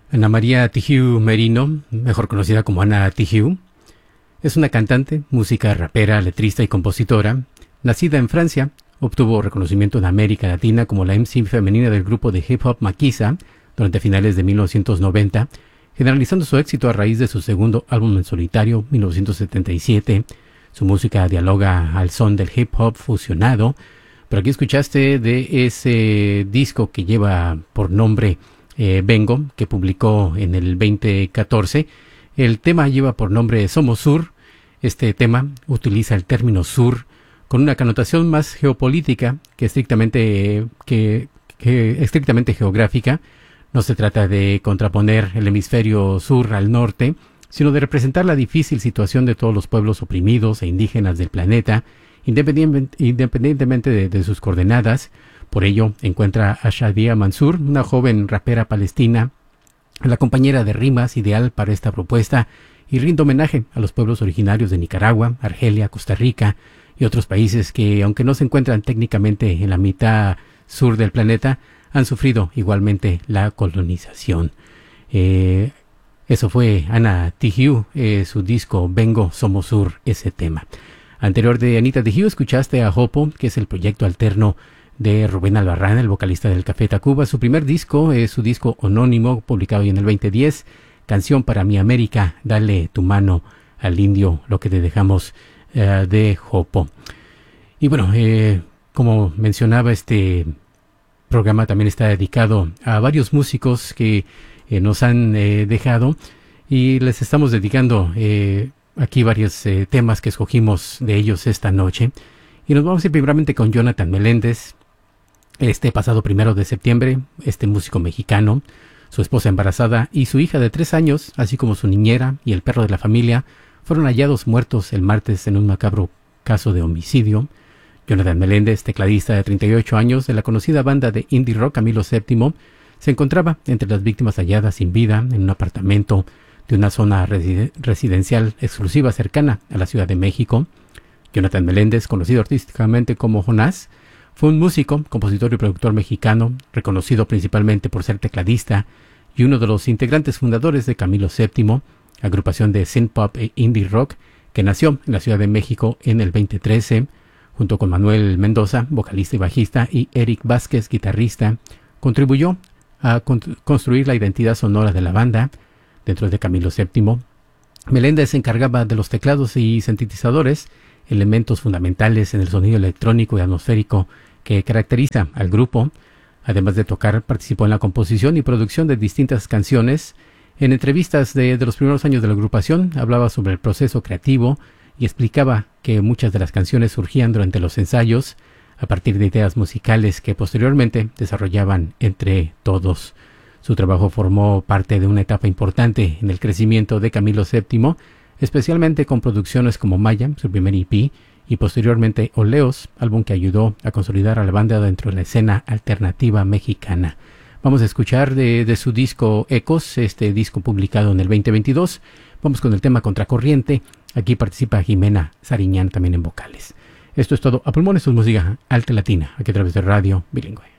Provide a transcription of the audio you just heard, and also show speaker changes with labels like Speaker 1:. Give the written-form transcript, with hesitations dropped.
Speaker 1: Ana María Tijoux Merino, mejor conocida como Ana Tijoux, es una cantante, música, rapera, letrista y compositora. Nacida en Francia, obtuvo reconocimiento en América Latina como la MC femenina del grupo de hip hop Maquisa durante finales de 1990, generalizando su éxito a raíz de su segundo álbum en solitario, 1977. Su música dialoga al son del hip hop fusionado. Pero aquí escuchaste de ese disco que lleva por nombre Vengo, que publicó en el 2014. El tema lleva por nombre Somos Sur. Este tema utiliza el término sur con una connotación más geopolítica que estrictamente geográfica. No se trata de contraponer el hemisferio sur al norte, sino de representar la difícil situación de todos los pueblos oprimidos e indígenas del planeta, independientemente de sus coordenadas. Por ello, encuentra a Shadia Mansour, una joven rapera palestina, la compañera de rimas ideal para esta propuesta, y rinde homenaje a los pueblos originarios de Nicaragua, Argelia, Costa Rica y otros países que, aunque no se encuentran técnicamente en la mitad sur del planeta, han sufrido igualmente la colonización. Eso fue Ana Tijoux, su disco Vengo, Somos Sur, ese tema. Anterior de Anita Tijoux escuchaste a Jopo, que es el proyecto alterno de Rubén Albarrán, el vocalista del Café Tacuba. Su primer disco es su disco homónimo, publicado en el 2010, Canción para mi América, Dale tu mano al indio, lo que te dejamos de Jopo. Y bueno, como mencionaba, este programa también está dedicado a varios músicos que nos han dejado, y les estamos dedicando aquí varios temas que escogimos de ellos esta noche. Y nos vamos a ir primeramente con Jonathan Meléndez. Este pasado 1 de septiembre, este músico mexicano, su esposa embarazada y su hija de 3 años, así como su niñera y el perro de la familia, fueron hallados muertos el martes en un macabro caso de homicidio. Jonathan Meléndez, tecladista de 38 años de la conocida banda de indie rock Camilo VII, se encontraba entre las víctimas halladas sin vida en un apartamento de una zona residencial exclusiva cercana a la Ciudad de México. Jonathan Meléndez, conocido artísticamente como Jonás, fue un músico, compositor y productor mexicano, reconocido principalmente por ser tecladista y uno de los integrantes fundadores de Camilo VII, agrupación de synth pop e indie rock que nació en la Ciudad de México en el 2013, junto con Manuel Mendoza, vocalista y bajista, y Eric Vázquez, guitarrista. Contribuyó a construir la identidad sonora de la banda. Dentro de Camilo VII, Meléndez se encargaba de los teclados y sintetizadores, elementos fundamentales en el sonido electrónico y atmosférico que caracteriza al grupo. Además de tocar, participó en la composición y producción de distintas canciones. En entrevistas de los primeros años de la agrupación, hablaba sobre el proceso creativo y explicaba que muchas de las canciones surgían durante los ensayos, a partir de ideas musicales que posteriormente desarrollaban entre todos. Su trabajo formó parte de una etapa importante en el crecimiento de Camilo VII, especialmente con producciones como Maya, su primer EP, y posteriormente Oleos, álbum que ayudó a consolidar a la banda dentro de la escena alternativa mexicana. Vamos a escuchar de su disco Ecos, este disco publicado en el 2022. Vamos con el tema Contracorriente. Aquí participa Jimena Sariñán también en vocales. Esto es todo a pulmones, su música alta latina, aquí a través de Radio Bilingüe.